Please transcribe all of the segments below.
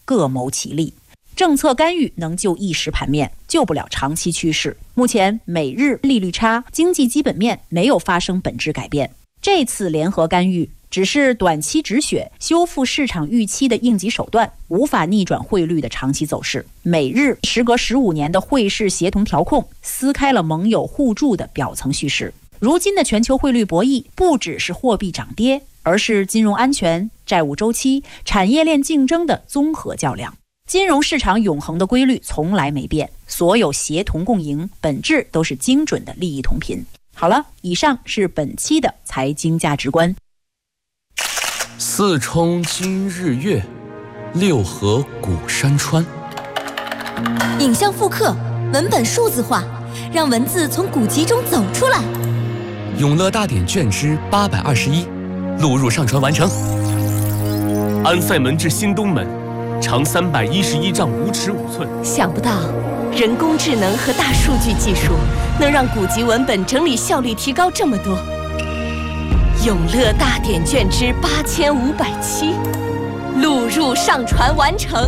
各谋其利。政策干预能救一时盘面，救不了长期趋势。目前美日利率差，经济基本面没有发生本质改变。这次联合干预只是短期止血、修复市场预期的应急手段，无法逆转汇率的长期走势。美日时隔15年的汇市协同调控，撕开了盟友互助的表层叙事。如今的全球汇率博弈，不只是货币涨跌，而是金融安全、债务周期、产业链竞争的综合较量。金融市场永恒的规律从来没变，所有协同共赢，本质都是精准的利益同频。好了，以上是本期的财经价值观。 四冲今日月，六合古山川。 影像复刻，文本数字化，让文字从古籍中走出来。 永乐大典卷之821，录入上传完成。 安塞门至新东门，长311丈5尺5寸。 想不到，人工智能和大数据技术能让古籍文本整理效率提高这么多。永乐大典卷之8507，录入上传完成。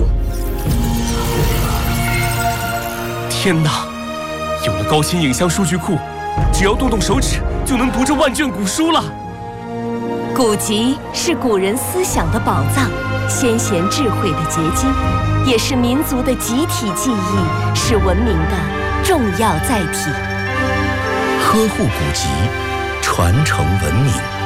天哪！有了高清影像数据库，只要动动手指就能读这万卷古书了。 古籍是古人思想的宝藏，先贤智慧的结晶，也是民族的集体记忆，是文明的重要载体。 呵护古籍，传承文明。